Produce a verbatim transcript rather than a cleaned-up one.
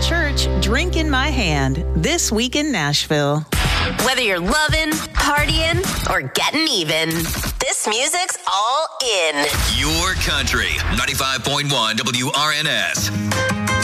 church, drink in my hand. This week in Nashville. Whether you're loving, partying, or getting even, this music's all in. Your country, ninety-five point one W R N S.